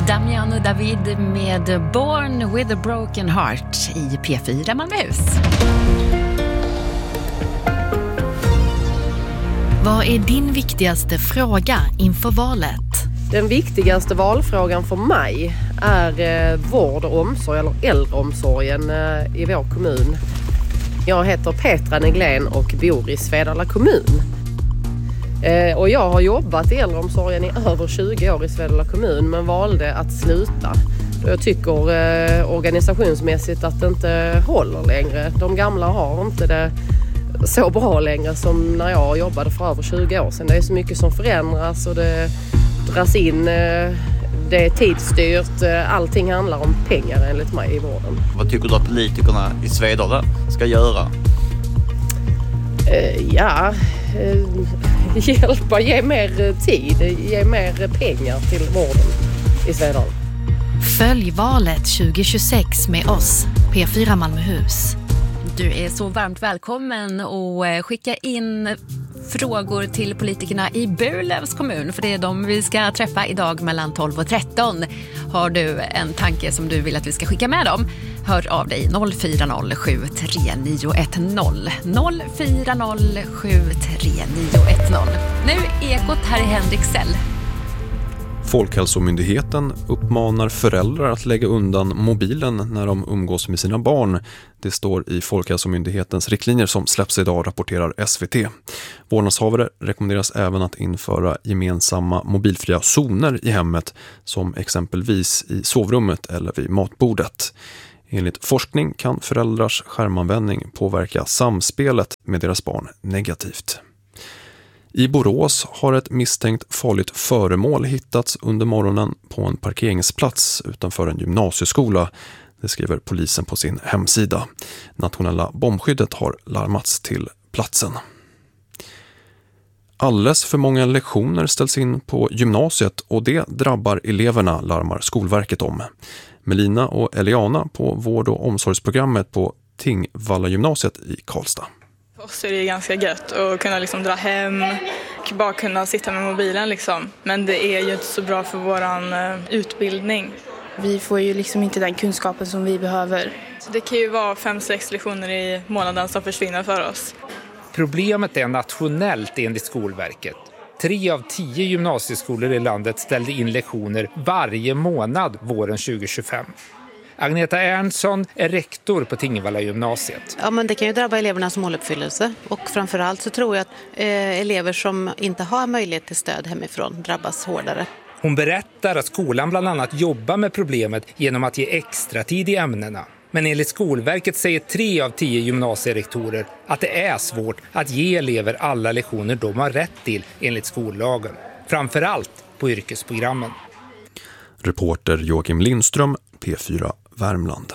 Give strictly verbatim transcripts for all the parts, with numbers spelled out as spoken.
Damiano David med Born with a Broken Heart i P fyra Malmöhus. Vad är din viktigaste fråga inför valet? Den viktigaste valfrågan för mig är eh, vård och omsorg, eller äldreomsorgen eh, i vår kommun. Jag heter Petra Neglén och bor i Svedala kommun. Eh, och jag har jobbat i äldreomsorgen i över tjugo år i Svedala kommun, men valde att sluta. Jag tycker eh, organisationsmässigt att det inte håller längre. De gamla har inte det så bra längre som när jag jobbade för över tjugo år sedan. Det är så mycket som förändras och det dras in, det är tidsstyrt, allting handlar om pengar enligt mig i vården. Vad tycker du att politikerna i Svedala ska göra? Uh, ja, uh, hjälpa, ge mer tid, ge mer pengar till vården i Svedala. Följ valet tjugo tjugosex med oss, P fyra Malmöhus. Du är så varmt välkommen och skicka in frågor till politikerna i Burlövs kommun, för det är de vi ska träffa idag mellan tolv och tretton. Har du en tanke som du vill att vi ska skicka med dem? Hör av dig noll fyra noll sju tre nio ett noll. noll fyra noll sju tre nio ett noll. Nu Ekot, här är Henrik Sell. Folkhälsomyndigheten uppmanar föräldrar att lägga undan mobilen när de umgås med sina barn. Det står i Folkhälsomyndighetens riktlinjer som släpps idag, rapporterar S V T. Vårdnadshavare rekommenderas även att införa gemensamma mobilfria zoner i hemmet, som exempelvis i sovrummet eller vid matbordet. Enligt forskning kan föräldrars skärmanvändning påverka samspelet med deras barn negativt. I Borås har ett misstänkt farligt föremål hittats under morgonen på en parkeringsplats utanför en gymnasieskola. Det skriver polisen på sin hemsida. Nationella bombskyddet har larmats till platsen. Alldeles för många lektioner ställs in på gymnasiet och det drabbar eleverna, larmar Skolverket om. Melina och Eliana på vård- och omsorgsprogrammet på Tingvalla gymnasiet i Karlstad. För oss är det ganska gött att kunna liksom dra hem, bara kunna sitta med mobilen liksom. Men det är ju inte så bra för våran utbildning. Vi får ju liksom inte den kunskapen som vi behöver. Så det kan ju vara fem sex lektioner i månaden som försvinner för oss. Problemet är nationellt enligt Skolverket. Tre av tio gymnasieskolor i landet ställde in lektioner varje månad våren tjugo tjugofem. Agneta Ernson är rektor på Tingvalla gymnasiet. Ja, men det kan ju drabba elevernas måluppfyllelse, och framförallt så tror jag att eh, elever som inte har möjlighet till stöd hemifrån drabbas hårdare. Hon berättar att skolan bland annat jobbar med problemet genom att ge extra tid i ämnena. Men enligt Skolverket säger tre av tio gymnasierektorer att det är svårt att ge elever alla lektioner de har rätt till enligt skollagen. Framförallt på yrkesprogrammen. Reporter Joakim Lindström, P fyra Värmland.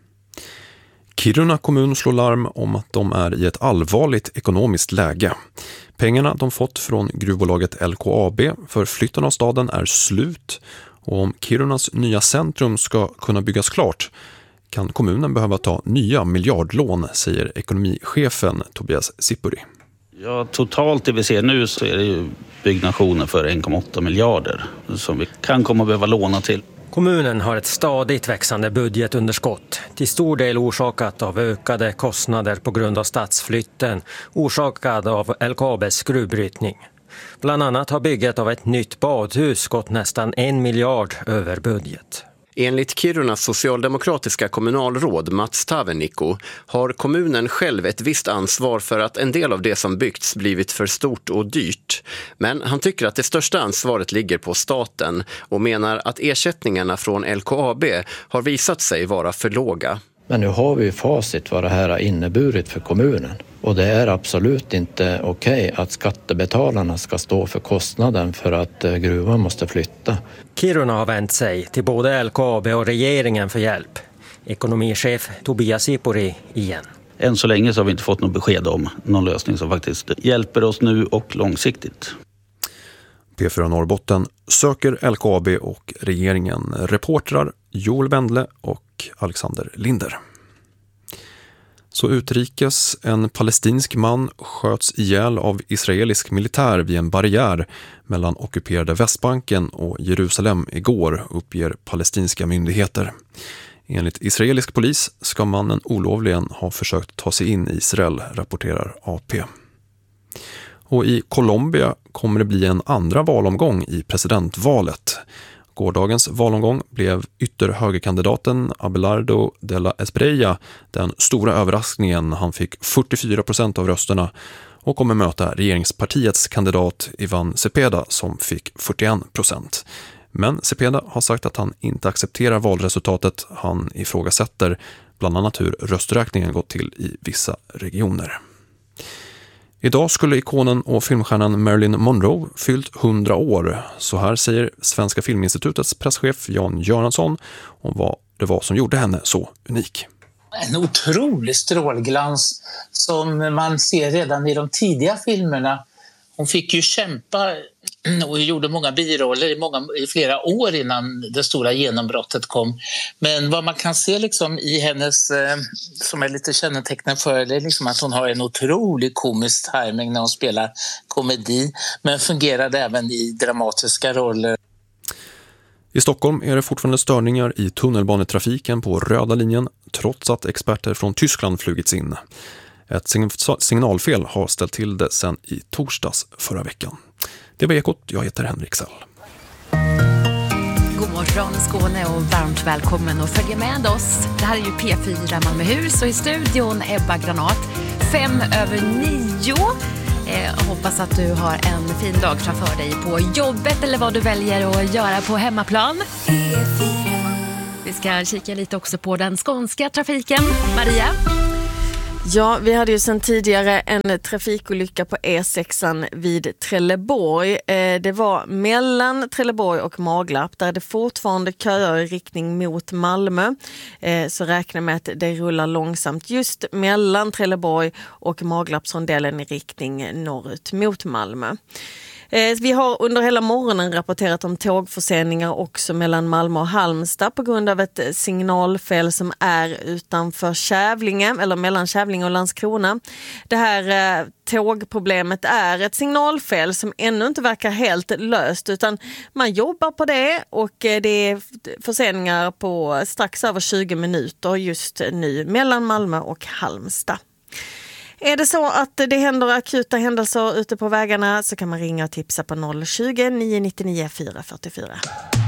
Kiruna kommun slår larm om att de är i ett allvarligt ekonomiskt läge. Pengarna de fått från gruvbolaget L K A B för flytten av staden är slut, och om Kirunas nya centrum ska kunna byggas klart kan kommunen behöva ta nya miljardlån, säger ekonomichefen Tobias Sipuri. Ja, totalt det vi ser nu så är det ju byggnationer för en komma åtta miljarder som vi kan komma att behöva låna till. Kommunen har ett stadigt växande budgetunderskott, till stor del orsakat av ökade kostnader på grund av stadsflytten, orsakad av L K A B:s gruvbrytning. Bland annat har bygget av ett nytt badhus gått nästan en miljard över budget. Enligt Kirunas socialdemokratiska kommunalråd Mats Tavenikko har kommunen själv ett visst ansvar för att en del av det som byggts blivit för stort och dyrt. Men han tycker att det största ansvaret ligger på staten och menar att ersättningarna från L K A B har visat sig vara för låga. Men nu har vi facit vad det här har inneburit för kommunen. Och det är absolut inte okej att skattebetalarna ska stå för kostnaden för att gruvan måste flytta. Kiruna har vänt sig till både L K A B och regeringen för hjälp. Ekonomichef Tobias Sipuri igen. Än så länge så har vi inte fått något besked om någon lösning som faktiskt hjälper oss nu och långsiktigt. P fyra Norrbotten söker L K A B och regeringen. Reportrar Joel Bendle och Alexander Linder. Så utrikes, en palestinsk man sköts ihjäl av israelisk militär vid en barriär mellan ockuperade Västbanken och Jerusalem igår, uppger palestinska myndigheter. Enligt israelisk polis ska mannen olovligen ha försökt ta sig in i Israel, rapporterar A P. Och i Colombia kommer det bli en andra valomgång i presidentvalet. Gårdagens valomgång blev ytterhögerkandidaten Abelardo de la Espriella den stora överraskningen. Han fick fyrtiofyra procent av rösterna och kommer möta regeringspartiets kandidat Iván Cepeda som fick fyrtioen procent. Men Cepeda har sagt att han inte accepterar valresultatet. Han ifrågasätter bland annat hur rösträkningen gått till i vissa regioner. Idag skulle ikonen och filmstjärnan Marilyn Monroe fyllt hundra år. Så här säger Svenska Filminstitutets presschef Jan Göransson om vad det var som gjorde henne så unik. En otrolig strålglans som man ser redan i de tidiga filmerna. Hon fick ju kämpa och gjorde många biroller i, många, i flera år innan det stora genombrottet kom. Men vad man kan se liksom i hennes, eh, som är lite kännetecknande för det är liksom att hon har en otrolig komisk timing när hon spelar komedi. Men fungerade även i dramatiska roller. I Stockholm är det fortfarande störningar i tunnelbanetrafiken på röda linjen trots att experter från Tyskland flugits in. Ett signalfel har ställt till det sedan i torsdags förra veckan. Det var Ekot, jag heter Henrik Sell. God morgon Skåne och varmt välkommen och följ med oss. Det här är ju P fyra Malmöhus och i studion Ebba Granat. Fem över nio. Eh, hoppas att du har en fin dag framför dig på jobbet eller vad du väljer att göra på hemmaplan. Vi ska kika lite också på den skånska trafiken. Maria? Ja, vi hade ju sedan tidigare en trafikolycka på E sexan vid Trelleborg. Det var mellan Trelleborg och Maglarp där det fortfarande köar i riktning mot Malmö. Så räkna med att det rullar långsamt just mellan Trelleborg och Maglarpsrondellen i riktning norrut mot Malmö. Vi har under hela morgonen rapporterat om tågförseningar också mellan Malmö och Halmstad på grund av ett signalfel som är utanför Kävlinge eller mellan Kävlinge och Landskrona. Det här tågproblemet är ett signalfel som ännu inte verkar helt löst utan man jobbar på det och det är förseningar på strax över tjugo minuter just nu mellan Malmö och Halmstad. Är det så att det händer akuta händelser ute på vägarna så kan man ringa och tipsa på noll tjugo, nio nio nio, fyra fyra fyra.